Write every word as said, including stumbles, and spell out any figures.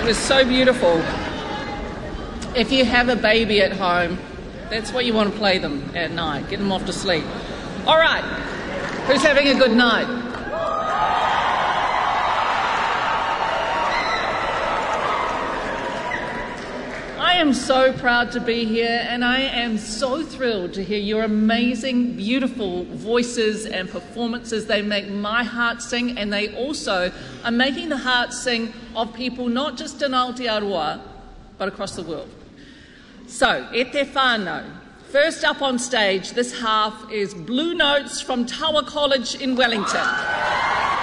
That was so beautiful. If you have a baby at home, that's what you want to play them at night. Get them off to sleep. All right. Who's having a good night? I am so proud to be here, and I am so thrilled to hear your amazing, beautiful voices and performances. They make my heart sing, and they also are making the heart sing of people not just in Aotearoa, but across the world. So, e te whānau. First up on stage this half is Blue Notes from Tawa College in Wellington.